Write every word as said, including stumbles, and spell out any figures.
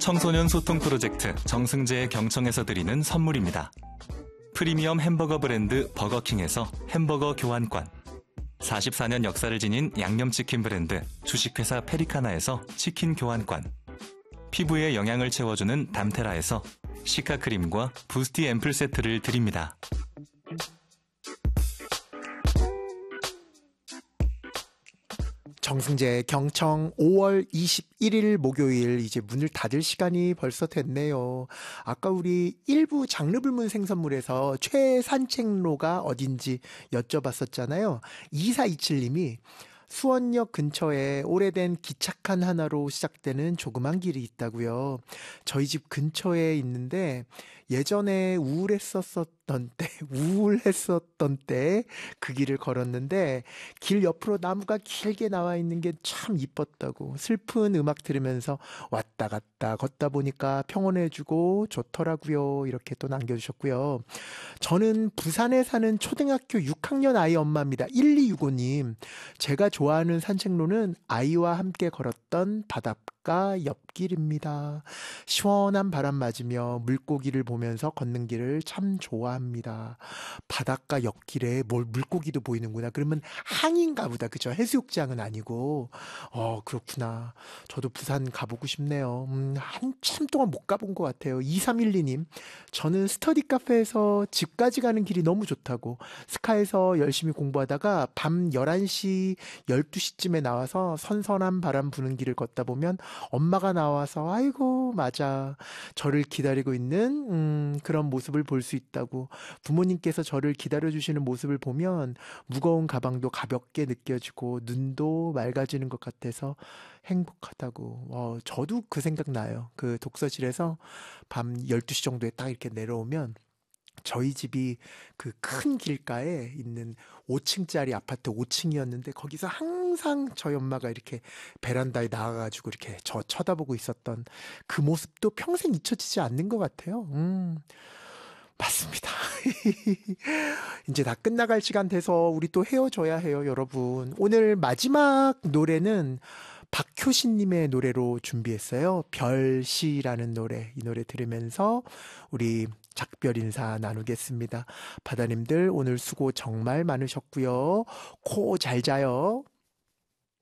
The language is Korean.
청소년 소통 프로젝트 정승재의 경청에서 드리는 선물입니다. 프리미엄 햄버거 브랜드 버거킹에서 햄버거 교환권, 사십사 년 역사를 지닌 양념치킨 브랜드 주식회사 페리카나에서 치킨 교환권, 피부에 영양을 채워주는 담테라에서 시카크림과 부스티 앰플 세트를 드립니다. 정승재 경청 오월 이십일일 목요일, 이제 문을 닫을 시간이 벌써 됐네요. 아까 우리 일부 장르불문 생선물에서 최애 산책로가 어딘지 여쭤봤었잖아요. 이사이칠님이 수원역 근처에 오래된 기차칸 하나로 시작되는 조그만 길이 있다고요. 저희 집 근처에 있는데 예전에 우울했었던 때, 우울했었던 때 그 길을 걸었는데 길 옆으로 나무가 길게 나와 있는 게 참 이뻤다고, 슬픈 음악 들으면서 왔다 갔다 걷다 보니까 평온해지고 좋더라고요. 이렇게 또 남겨주셨고요. 저는 부산에 사는 초등학교 육 학년 아이 엄마입니다. 일이육오님. 제가 좋아하는 산책로는 아이와 함께 걸었던 바닷가 옆길입니다. 시원한 바람 맞으며 물고기를 보면서 걷는 길을 참 좋아합니다. 바닷가 옆길에 뭘 물고기도 보이는구나. 그러면 항인가 보다. 그죠? 해수욕장은 아니고. 어, 그렇구나. 저도 부산 가보고 싶네요. 음, 한참 동안 못 가본 것 같아요. 이삼일이님. 저는 스터디 카페에서 집까지 가는 길이 너무 좋다고, 스카에서 열심히 공부하다가 밤 열한 시, 열두 시쯤에 나와서 선선한 바람 부는 길을 걷다 보면 엄마가 나와서 아이고 맞아, 저를 기다리고 있는 음, 그런 모습을 볼 수 있다고, 부모님께서 저를 기다려주시는 모습을 보면 무거운 가방도 가볍게 느껴지고 눈도 맑아지는 것 같아서 행복하다고. 어, 저도 그 생각 나요. 그 독서실에서 밤 열두 시 정도에 딱 이렇게 내려오면 저희 집이 그 큰 길가에 있는 오 층짜리 아파트 오 층이었는데 거기서 항상 저희 엄마가 이렇게 베란다에 나와가지고 이렇게 저 쳐다보고 있었던 그 모습도 평생 잊혀지지 않는 것 같아요. 음, 맞습니다. 이제 다 끝나갈 시간 돼서 우리 또 헤어져야 해요, 여러분. 오늘 마지막 노래는 박효신님의 노래로 준비했어요. 별시라는 노래, 이 노래 들으면서 우리 작별 인사 나누겠습니다. 바다님들 오늘 수고 정말 많으셨고요. 코 잘 자요.